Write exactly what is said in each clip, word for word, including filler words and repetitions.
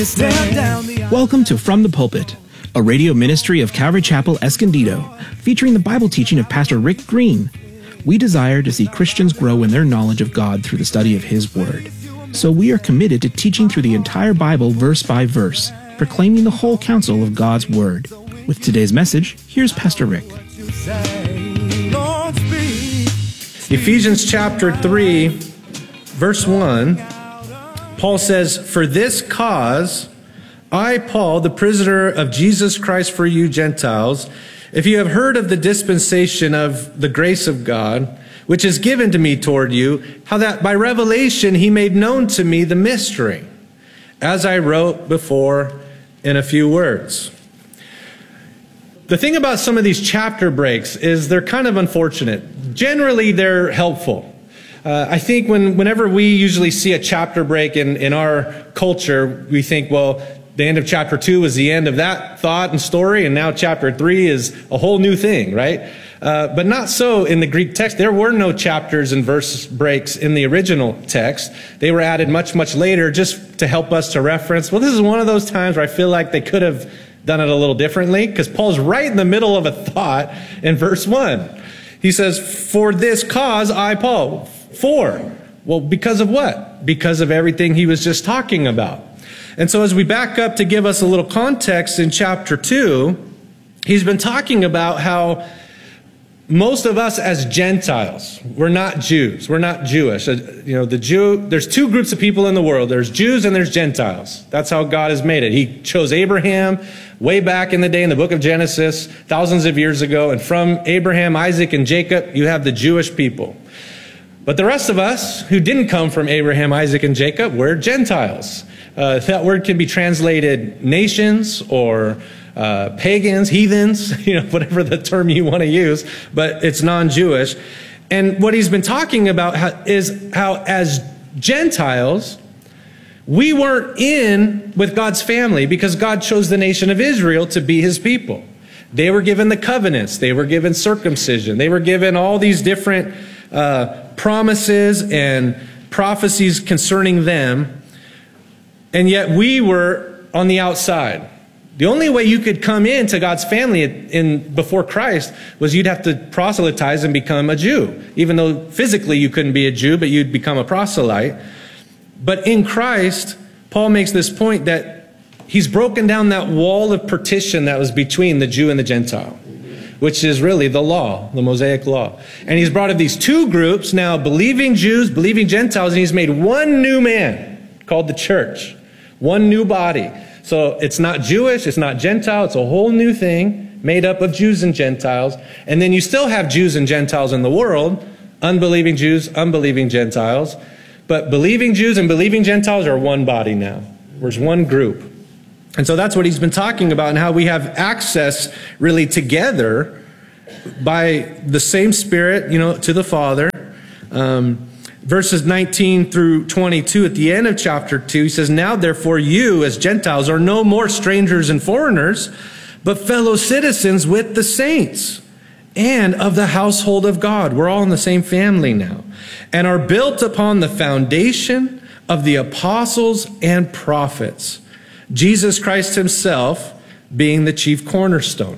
Welcome to From the Pulpit, a radio ministry of Calvary Chapel, Escondido, featuring the Bible teaching of Pastor Rick Green. We desire to see Christians grow in their knowledge of God through the study of His Word. So we are committed to teaching through the entire Bible verse by verse, proclaiming the whole counsel of God's Word. With today's message, here's Pastor Rick. Ephesians chapter three, verse one, Paul says, "For this cause, I, Paul, the prisoner of Jesus Christ for you Gentiles, if you have heard of the dispensation of the grace of God, which is given to me toward you, how that by revelation he made known to me the mystery, as I wrote before in a few words." The thing about some of these chapter breaks is they're kind of unfortunate. Generally, they're helpful. Uh, I think when, whenever we usually see a chapter break in, in our culture, we think, well, the end of chapter two is the end of that thought and story, and now chapter three is a whole new thing, right? Uh, but not so in the Greek text. There were no chapters and verse breaks in the original text. They were added much, much later just to help us to reference. Well, this is one of those times where I feel like they could have done it a little differently, because Paul's right in the middle of a thought in verse one. He says, "For this cause, I, Paul." For. Well, because of what? Because of everything he was just talking about. And so as we back up to give us a little context in chapter two, he's been talking about how most of us as Gentiles, we're not Jews, we're not Jewish. You know, the Jew, there's two groups of people in the world. There's Jews and there's Gentiles. That's how God has made it. He chose Abraham way back in the day in the book of Genesis, thousands of years ago. And from Abraham, Isaac, and Jacob, you have the Jewish people. But the rest of us who didn't come from Abraham, Isaac, and Jacob, we're Gentiles. Uh, that word can be translated nations or uh, pagans, heathens, you know, whatever the term you want to use, but it's non-Jewish. And what he's been talking about is how as Gentiles, we weren't in with God's family because God chose the nation of Israel to be his people. They were given the covenants. They were given circumcision. They were given all these different uh, promises and prophecies concerning them. And yet we were on the outside. The only way you could come into God's family in before Christ was you'd have to proselytize and become a Jew. Even though physically you couldn't be a Jew, but you'd become a proselyte. But in Christ, Paul makes this point that he's broken down that wall of partition that was between the Jew and the Gentile, which is really the law, the Mosaic law. And he's brought up these two groups now, believing Jews, believing Gentiles, and he's made one new man called the church, one new body. So it's not Jewish, it's not Gentile, it's a whole new thing made up of Jews and Gentiles. And then you still have Jews and Gentiles in the world, unbelieving Jews, unbelieving Gentiles. But believing Jews and believing Gentiles are one body now. There's one group. And so that's what he's been talking about, and how we have access really together by the same Spirit, you know, to the Father. Um, verses nineteen through twenty-two at the end of chapter two, he says, "Now therefore you as Gentiles are no more strangers and foreigners, but fellow citizens with the saints and of the household of God." We're all in the same family now. "And are built upon the foundation of the apostles and prophets, Jesus Christ himself being the chief cornerstone."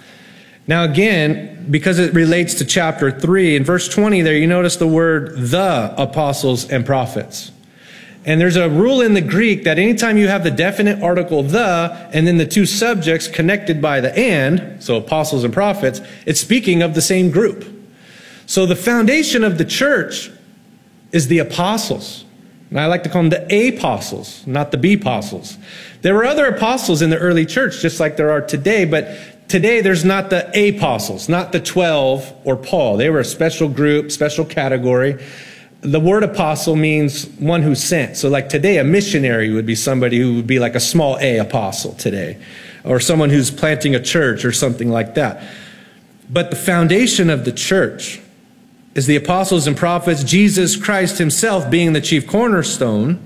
Now again, because it relates to chapter three, in verse twenty there, you notice the word "the apostles and prophets." And there's a rule in the Greek that anytime you have the definite article "the" and then the two subjects connected by the "and," so apostles and prophets, it's speaking of the same group. So the foundation of the church is the apostles. And I like to call them the apostles, not the B-apostles. There were other apostles in the early church, just like there are today, but today there's not the apostles, not the twelve or Paul. They were a special group, special category. The word apostle means one who sent. So like today, a missionary would be somebody who would be like a small a apostle today, or someone who's planting a church or something like that. But the foundation of the church is the apostles and prophets, Jesus Christ himself being the chief cornerstone,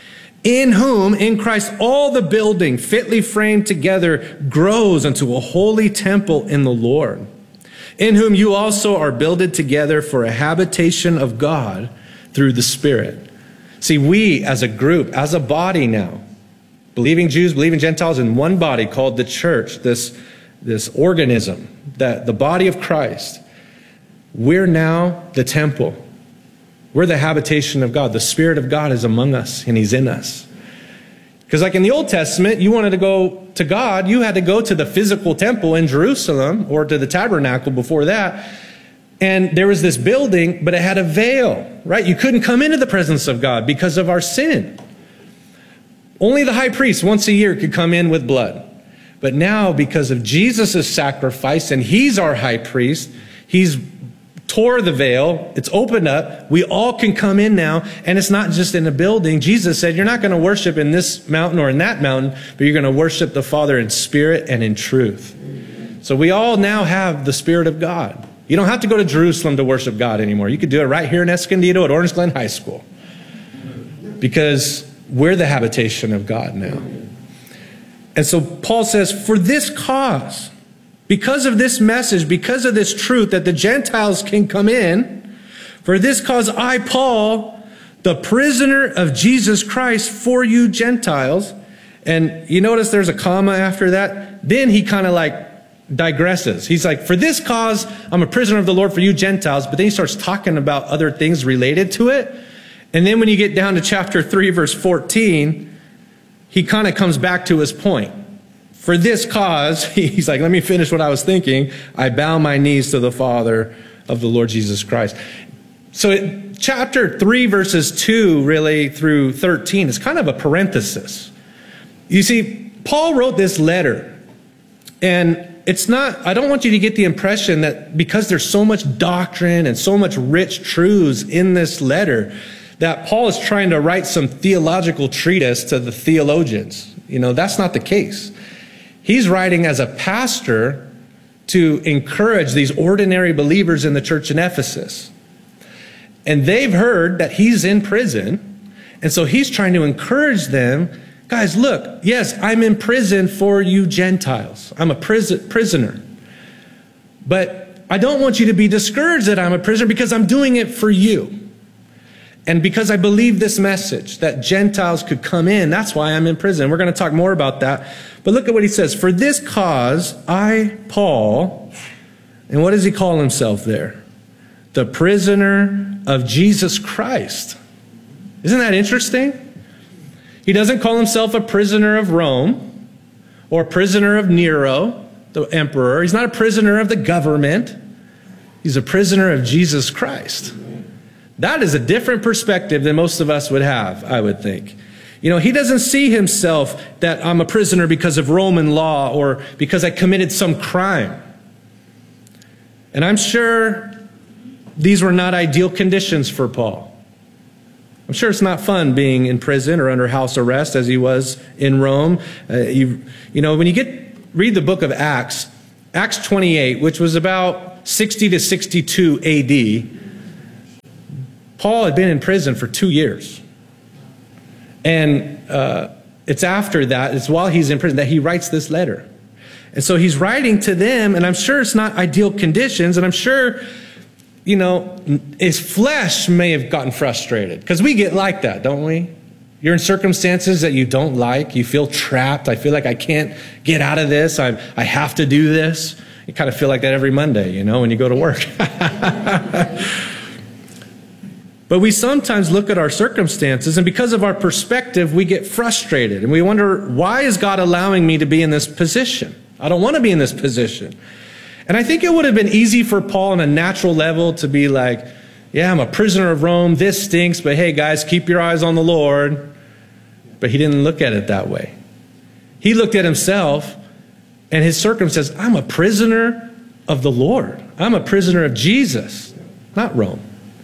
in whom, in Christ, all the building fitly framed together grows unto a holy temple in the Lord, in whom you also are builded together for a habitation of God through the Spirit. See, we as a group, as a body now, believing Jews, believing Gentiles in one body called the church, this, this organism, that the body of Christ. We're now the temple. We're the habitation of God. The Spirit of God is among us, and He's in us. Because like in the Old Testament, you wanted to go to God, you had to go to the physical temple in Jerusalem, or to the tabernacle before that. And there was this building, but it had a veil, right? You couldn't come into the presence of God because of our sin. Only the high priest once a year could come in with blood. But now, because of Jesus' sacrifice, and He's our high priest, He's tore the veil, it's opened up, we all can come in now, and it's not just in a building. Jesus said, you're not going to worship in this mountain or in that mountain, but you're going to worship the Father in spirit and in truth. So we all now have the Spirit of God. You don't have to go to Jerusalem to worship God anymore. You could do it right here in Escondido at Orange Glen High School. Because we're the habitation of God now. And so Paul says, for this cause, because of this message, because of this truth that the Gentiles can come in, for this cause I, Paul, the prisoner of Jesus Christ for you Gentiles. And you notice there's a comma after that. Then he kind of like digresses. He's like, for this cause, I'm a prisoner of the Lord for you Gentiles. But then he starts talking about other things related to it. And then when you get down to chapter three, verse fourteen, he kind of comes back to his point. For this cause, he's like, let me finish what I was thinking. I bow my knees to the Father of the Lord Jesus Christ. So it, chapter three, verses two, really, through thirteen, is kind of a parenthesis. You see, Paul wrote this letter, and it's not, I don't want you to get the impression that because there's so much doctrine and so much rich truths in this letter, that Paul is trying to write some theological treatise to the theologians. You know, that's not the case. He's writing as a pastor to encourage these ordinary believers in the church in Ephesus. And they've heard that he's in prison. And so he's trying to encourage them. Guys, look, yes, I'm in prison for you Gentiles. I'm a prison, prisoner. But I don't want you to be discouraged that I'm a prisoner because I'm doing it for you. And because I believe this message that Gentiles could come in, that's why I'm in prison. We're going to talk more about that. But look at what he says. For this cause, I, Paul, and what does he call himself there? The prisoner of Jesus Christ. Isn't that interesting? He doesn't call himself a prisoner of Rome or a prisoner of Nero, the emperor. He's not a prisoner of the government. He's a prisoner of Jesus Christ. That is a different perspective than most of us would have, I would think. You know, he doesn't see himself that I'm a prisoner because of Roman law or because I committed some crime. And I'm sure these were not ideal conditions for Paul. I'm sure it's not fun being in prison or under house arrest as he was in Rome. Uh, you, you know, when you get read the book of Acts, Acts twenty-eight, which was about sixty to sixty-two A D, Paul had been in prison for two years. And uh, it's after that, it's while he's in prison, that he writes this letter. And so he's writing to them, and I'm sure it's not ideal conditions, and I'm sure, you know, his flesh may have gotten frustrated. Because we get like that, don't we? You're in circumstances that you don't like. You feel trapped. I feel like I can't get out of this. I, I have to do this. You kind of feel like that every Monday, you know, when you go to work. But we sometimes look at our circumstances, and because of our perspective, we get frustrated. And we wonder, why is God allowing me to be in this position? I don't want to be in this position. And I think it would have been easy for Paul on a natural level to be like, yeah, I'm a prisoner of Rome. This stinks, but hey, guys, keep your eyes on the Lord. But he didn't look at it that way. He looked at himself and his circumstance. I'm a prisoner of the Lord. I'm a prisoner of Jesus, not Rome.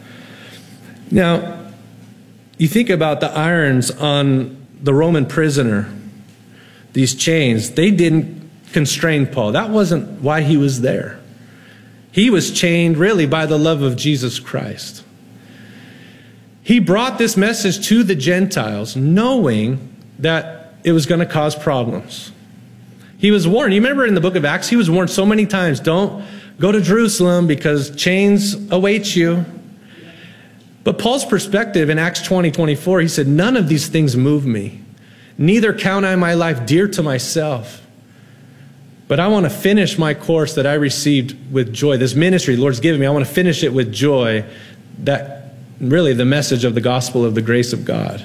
Now, you think about the irons on the Roman prisoner, these chains, they didn't constrain Paul. That wasn't why he was there. He was chained really by the love of Jesus Christ. He brought this message to the Gentiles knowing that it was going to cause problems. He was warned. You remember in the book of Acts, he was warned so many times, don't go to Jerusalem because chains await you. But Paul's perspective in Acts twenty, twenty-four, he said, none of these things move me. Neither count I my life dear to myself, but I want to finish my course that I received with joy. This ministry the Lord's given me, I want to finish it with joy. That really the message of the gospel of the grace of God.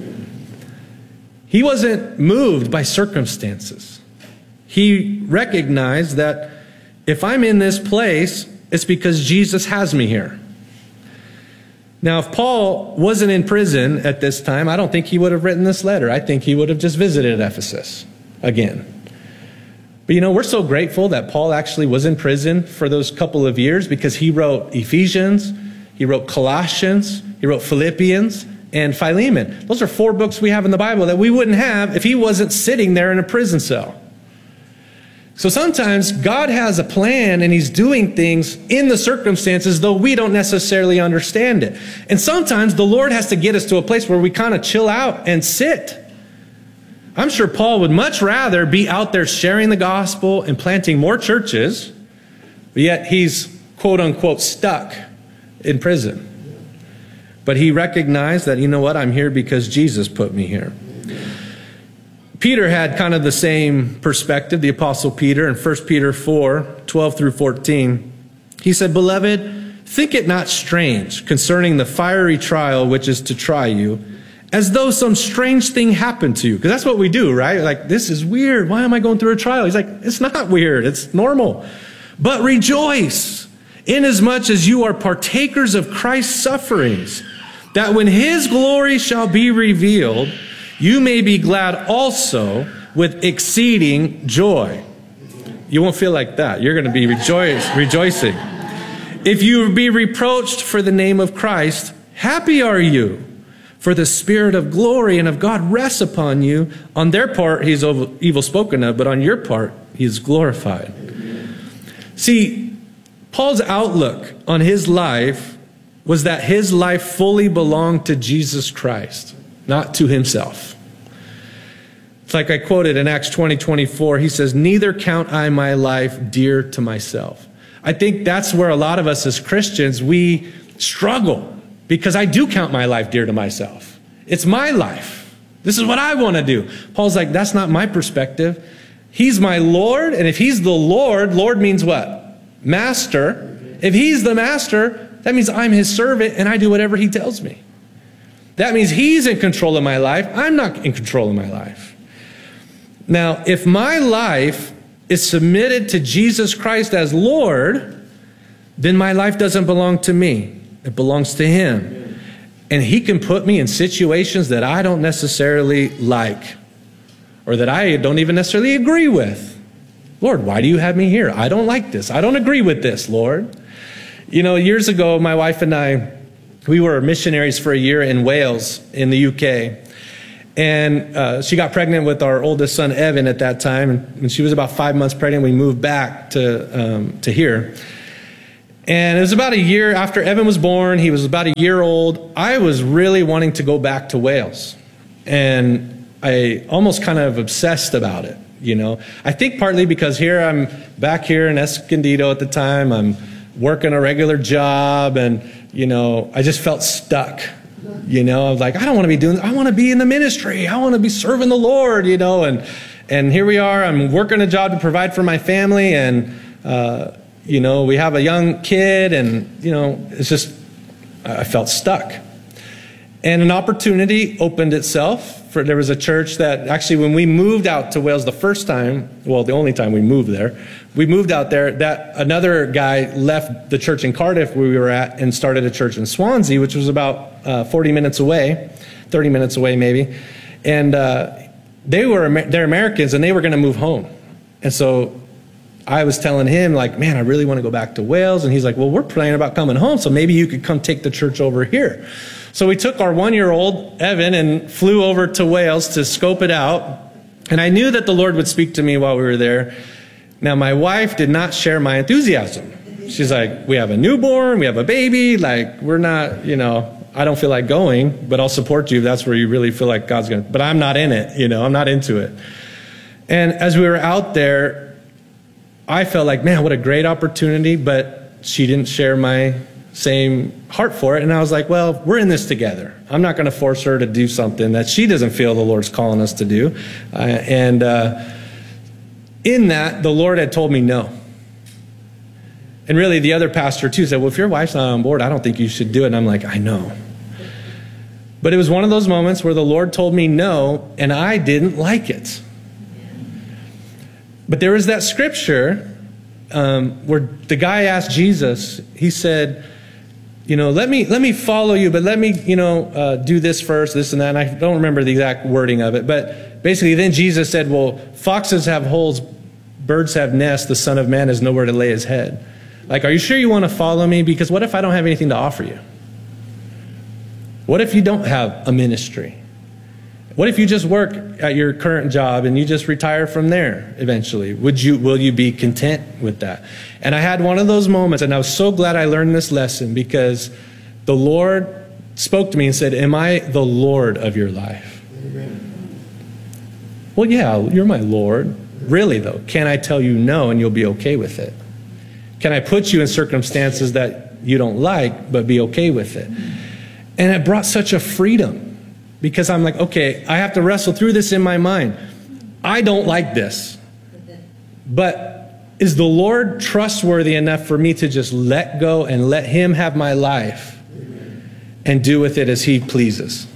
He wasn't moved by circumstances. He recognized that if I'm in this place, it's because Jesus has me here. Now, if Paul wasn't in prison at this time, I don't think he would have written this letter. I think he would have just visited Ephesus again. But you know, we're so grateful that Paul actually was in prison for those couple of years, because he wrote Ephesians, he wrote Colossians, he wrote Philippians, and Philemon. Those are four books we have in the Bible that we wouldn't have if he wasn't sitting there in a prison cell. So sometimes God has a plan and he's doing things in the circumstances, though we don't necessarily understand it. And sometimes the Lord has to get us to a place where we kind of chill out and sit. I'm sure Paul would much rather be out there sharing the gospel and planting more churches, but yet he's quote unquote stuck in prison. But he recognized that, you know what, I'm here because Jesus put me here. Peter had kind of the same perspective, the Apostle Peter, in First Peter four, twelve through fourteen. He said, "Beloved, think it not strange concerning the fiery trial which is to try you, as though some strange thing happened to you." Because that's what we do, right? Like, this is weird. Why am I going through a trial? He's like, it's not weird. It's normal. "But rejoice, inasmuch as you are partakers of Christ's sufferings, that when his glory shall be revealed, you may be glad also with exceeding joy." You won't feel like that. You're going to be rejoice, rejoicing. "If you be reproached for the name of Christ, happy are you, for the Spirit of glory and of God rests upon you. On their part, he's evil spoken of, but on your part, he is glorified." See, Paul's outlook on his life was that his life fully belonged to Jesus Christ, not to himself. It's like I quoted in Acts twenty, twenty-four. He says, "Neither count I my life dear to myself." I think that's where a lot of us as Christians, we struggle, because I do count my life dear to myself. It's my life. This is what I want to do. Paul's like, that's not my perspective. He's my Lord, and if he's the Lord, Lord means what? Master. If he's the master, that means I'm his servant and I do whatever he tells me. That means he's in control of my life. I'm not in control of my life. Now, if my life is submitted to Jesus Christ as Lord, then my life doesn't belong to me. It belongs to him. And he can put me in situations that I don't necessarily like, or that I don't even necessarily agree with. Lord, why do you have me here? I don't like this. I don't agree with this, Lord. You know, years ago, my wife and I, we were missionaries for a year in Wales, in the U K. And uh, she got pregnant with our oldest son, Evan, at that time. And when she was about five months pregnant, we moved back to, um, to here. And it was about a year after Evan was born. He was about a year old. I was really wanting to go back to Wales. And I almost kind of obsessed about it, you know. I think partly because here I'm back here in Escondido at the time. I'm working a regular job, and, you know, I just felt stuck. You know, I was like, I don't want to be doing this. I want to be in the ministry. I want to be serving the Lord, you know. And and here we are. I'm working a job to provide for my family. And, uh, you know, we have a young kid. And, you know, it's just, I felt stuck. And an opportunity opened itself. For, there was a church that actually, when we moved out to Wales the first time, well, the only time we moved there, we moved out there, that another guy left the church in Cardiff where we were at and started a church in Swansea, which was about uh, forty minutes away, thirty minutes away maybe. And uh, they were, they're Americans, and they were going to move home. And so I was telling him, like, man, I really want to go back to Wales. And he's like, well, we're planning about coming home, so maybe you could come take the church over here. So we took our one-year-old, Evan, and flew over to Wales to scope it out. And I knew that the Lord would speak to me while we were there. Now, my wife did not share my enthusiasm. She's like, we have a newborn, we have a baby, like, we're not, you know, I don't feel like going, but I'll support you if that's where you really feel like God's going to, but I'm not in it, you know, I'm not into it. And as we were out there, I felt like, man, what a great opportunity, but she didn't share my same heart for it. And I was like, well, we're in this together. I'm not going to force her to do something that she doesn't feel the Lord's calling us to do. Uh, and uh, in that, the Lord had told me no. And really, the other pastor, too, said, well, if your wife's not on board, I don't think you should do it. And I'm like, I know. But it was one of those moments where the Lord told me no, and I didn't like it. But there was that scripture um, where the guy asked Jesus, he said, you know, let me let me follow you, but let me, you know, uh, do this first, this and that. And I don't remember the exact wording of it. But basically, then Jesus said, well, foxes have holes, birds have nests, the Son of Man has nowhere to lay his head. Like, are you sure you want to follow me? Because what if I don't have anything to offer you? What if you don't have a ministry? What if you just work at your current job and you just retire from there eventually? Would you, will you be content with that? And I had one of those moments, and I was so glad I learned this lesson, because the Lord spoke to me and said, am I the Lord of your life? Amen. Well, yeah, you're my Lord. Really, though, can I tell you no and you'll be okay with it? Can I put you in circumstances that you don't like, but be okay with it? And it brought such a freedom, because I'm like, okay, I have to wrestle through this in my mind. I don't like this. But is the Lord trustworthy enough for me to just let go and let him have my life and do with it as he pleases?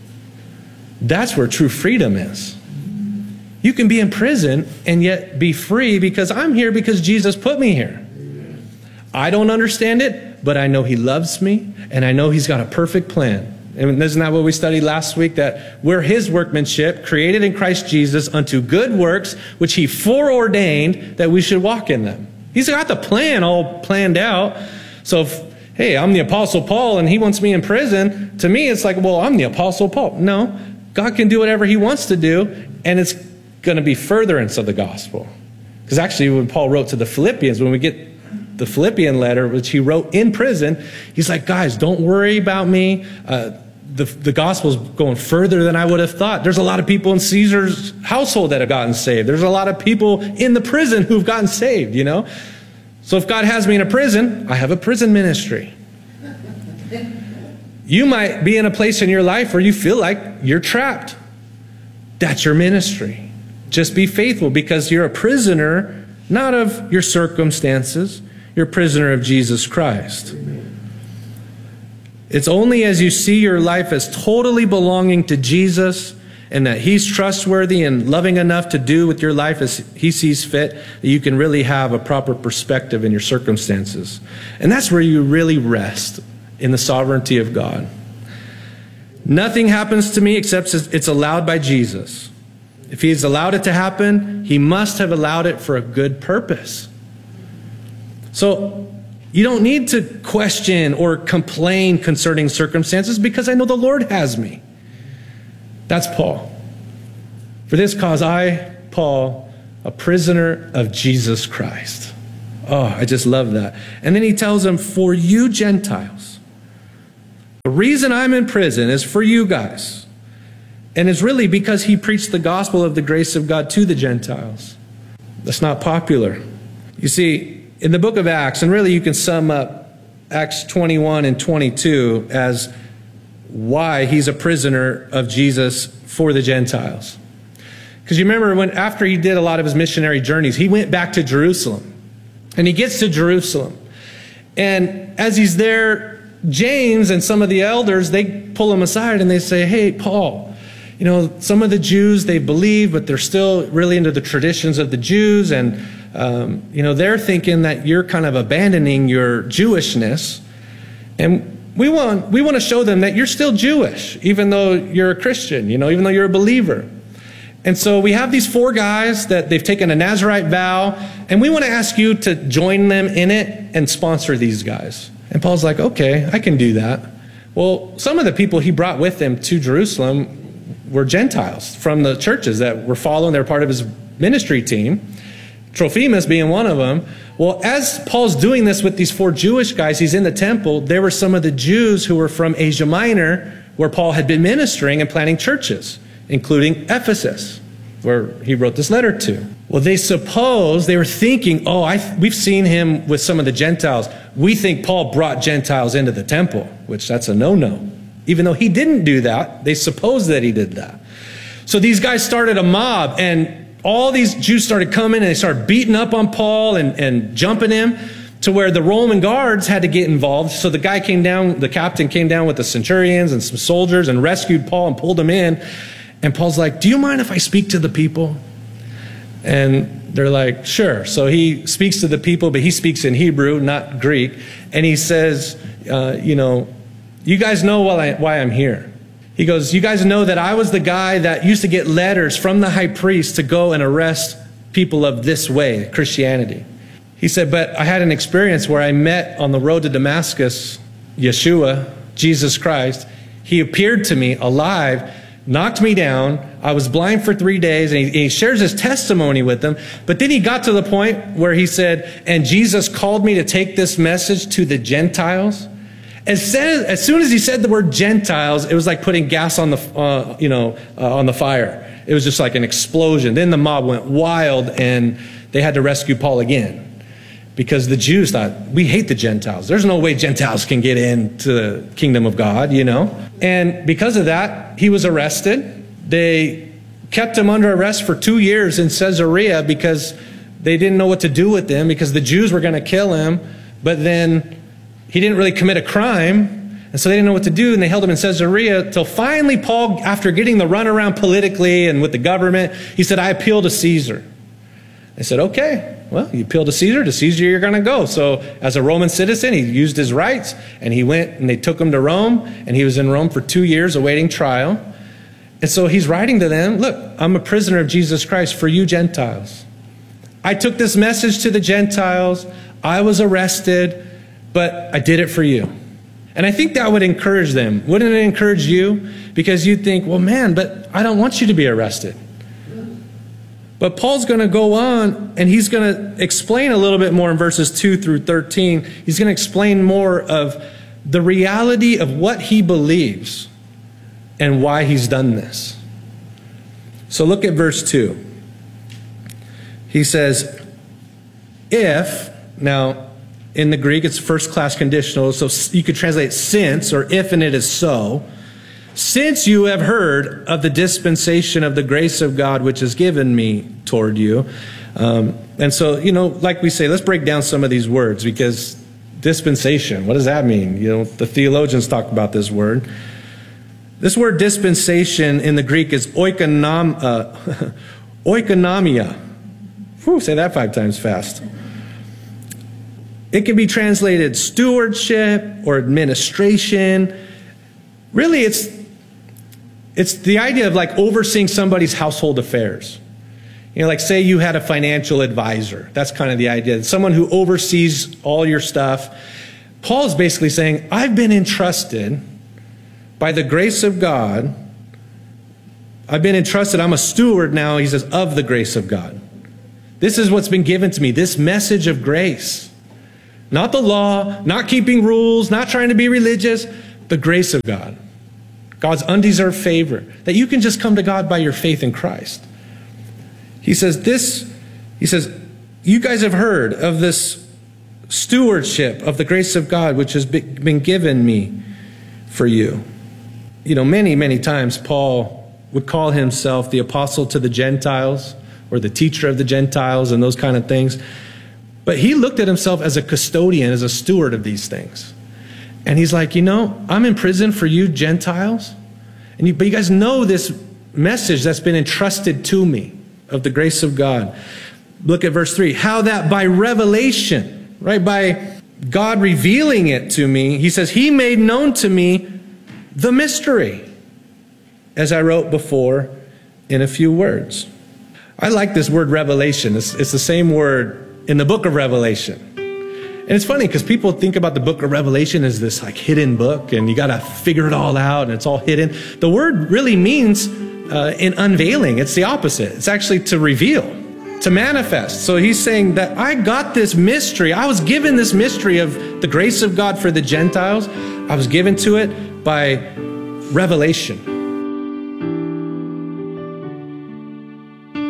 That's where true freedom is. You can be in prison and yet be free, because I'm here because Jesus put me here. I don't understand it, but I know he loves me, and I know he's got a perfect plan. And isn't that what we studied last week? That we're his workmanship, created in Christ Jesus unto good works, which he foreordained that we should walk in them. He's got the plan all planned out. So if, hey, I'm the Apostle Paul and he wants me in prison, to me it's like, well, I'm the Apostle Paul. No, God can do whatever he wants to do, and it's going to be furtherance of the gospel. Because actually when Paul wrote to the Philippians, when we get the Philippian letter, which he wrote in prison, he's like, guys, don't worry about me. Uh, the, the gospel's going further than I would have thought. There's a lot of people in Caesar's household that have gotten saved. There's a lot of people in the prison who've gotten saved, you know. So if God has me in a prison, I have a prison ministry. You might be in a place in your life where you feel like you're trapped. That's your ministry. Just be faithful, because you're a prisoner, not of your circumstances. You're a prisoner of Jesus Christ. It's only as you see your life as totally belonging to Jesus, and that he's trustworthy and loving enough to do with your life as he sees fit, that you can really have a proper perspective in your circumstances. And that's where you really rest in the sovereignty of God. Nothing happens to me except it's allowed by Jesus. If he's allowed it to happen, he must have allowed it for a good purpose. So you don't need to question or complain concerning circumstances, because I know the Lord has me. That's Paul. For this cause I, Paul, a prisoner of Jesus Christ. Oh, I just love that. And then he tells them, for you Gentiles. The reason I'm in prison is for you guys. And it's really because he preached the gospel of the grace of God to the Gentiles. That's not popular. You see, in the book of Acts, and really you can sum up Acts twenty-one and twenty-two as why he's a prisoner of Jesus for the Gentiles. Because you remember when after he did a lot of his missionary journeys, he went back to Jerusalem. And he gets to Jerusalem. And as he's there, James and some of the elders, they pull him aside and they say, hey, Paul, you know, some of the Jews, they believe, but they're still really into the traditions of the Jews. And, um, you know, they're thinking that you're kind of abandoning your Jewishness. And we want, we want to show them that you're still Jewish, even though you're a Christian, you know, even though you're a believer. And so we have these four guys that they've taken a Nazirite vow, and we want to ask you to join them in it and sponsor these guys. And Paul's like, okay, I can do that. Well, some of the people he brought with him to Jerusalem were Gentiles from the churches that were following. They're part of his ministry team, Trophimus being one of them. Well, as Paul's doing this with these four Jewish guys, he's in the temple. There were some of the Jews who were from Asia Minor, where Paul had been ministering and planting churches, including Ephesus. where he wrote this letter to. Well, they suppose, they were thinking, oh, I, we've seen him with some of the Gentiles. We think Paul brought Gentiles into the temple, which that's a no-no. Even though he didn't do that, they suppose that he did that. So these guys started a mob, and all these Jews started coming, and they started beating up on Paul and, and jumping him, to where the Roman guards had to get involved. So the guy came down, the captain came down with the centurions and some soldiers and rescued Paul and pulled him in. And Paul's like, do you mind if I speak to the people? And they're like, sure. So he speaks to the people, but he speaks in Hebrew, not Greek. And he says, uh, you know, you guys know why, I, why I'm here. He goes, you guys know that I was the guy that used to get letters from the high priest to go and arrest people of this way, Christianity. He said, but I had an experience where I met on the road to Damascus, Yeshua, Jesus Christ. He appeared to me alive, knocked me down. I was blind for three days, and he, he shares his testimony with them. But then he got to the point where he said, and Jesus called me to take this message to the Gentiles. As, said, as soon as he said the word Gentiles, it was like putting gas on the, uh, you know, uh, on the fire. It was just like an explosion. Then the mob went wild, and they had to rescue Paul again. Because the Jews thought, we hate the Gentiles. There's no way Gentiles can get into the kingdom of God, you know. And because of that, he was arrested. They kept him under arrest for two years in Caesarea because they didn't know what to do with him, because the Jews were going to kill him. But then he didn't really commit a crime, and so they didn't know what to do, and they held him in Caesarea till finally Paul, after getting the runaround politically and with the government, he said, I appeal to Caesar. They said, okay. Well, you appeal to Caesar, to Caesar you're going to go. So as a Roman citizen, he used his rights, and he went and they took him to Rome, and he was in Rome for two years awaiting trial. And so he's writing to them, look, I'm a prisoner of Jesus Christ for you Gentiles. I took this message to the Gentiles. I was arrested, but I did it for you. And I think that would encourage them. Wouldn't it encourage you? Because you'd think, well, man, but I don't want you to be arrested. But Paul's going to go on, and he's going to explain a little bit more in verses two through thirteen. He's going to explain more of the reality of what he believes and why he's done this. So look at verse two. He says, if, now in the Greek it's first class conditional, so you could translate since, or if and it is so. Since you have heard of the dispensation of the grace of God which is given me toward you. Um, and so, you know, like we say, let's break down some of these words, because dispensation, what does that mean? You know, the theologians talk about this word. This word dispensation in the Greek is oikonom, uh, oikonomia. Whew, say that five times fast. It can be translated stewardship or administration. Really, it's It's the idea of like overseeing somebody's household affairs. You know, like say you had a financial advisor. That's kind of the idea. Someone who oversees all your stuff. Paul's basically saying, I've been entrusted by the grace of God. I've been entrusted. I'm a steward now, he says, of the grace of God. This is what's been given to me, this message of grace. Not the law, not keeping rules, not trying to be religious, the grace of God. God's undeserved favor, that you can just come to God by your faith in Christ. He says this, he says, you guys have heard of this stewardship of the grace of God which has been given me for you. You know, many, many times Paul would call himself the apostle to the Gentiles or the teacher of the Gentiles and those kind of things. But he looked at himself as a custodian, as a steward of these things. And he's like, you know, I'm in prison for you Gentiles. And you, but you guys know this message that's been entrusted to me of the grace of God. Look at verse three. How that by revelation, right, by God revealing it to me, he says, he made known to me the mystery, as I wrote before in a few words. I like this word revelation. It's, it's the same word in the book of Revelation. And it's funny because people think about the book of Revelation as this like hidden book and you got to figure it all out and it's all hidden. The word really means uh, in unveiling. It's the opposite. It's actually to reveal, to manifest. So he's saying that I got this mystery. I was given this mystery of the grace of God for the Gentiles. I was given to it by revelation.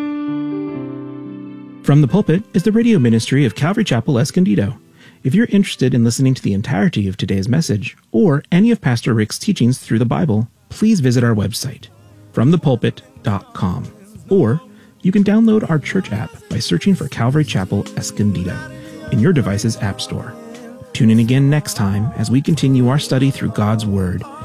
From the Pulpit is the radio ministry of Calvary Chapel Escondido. If you're interested in listening to the entirety of today's message, or any of Pastor Rick's teachings through the Bible, please visit our website, from the pulpit dot com. Or you can download our church app by searching for Calvary Chapel Escondido in your device's app store. Tune in again next time as we continue our study through God's Word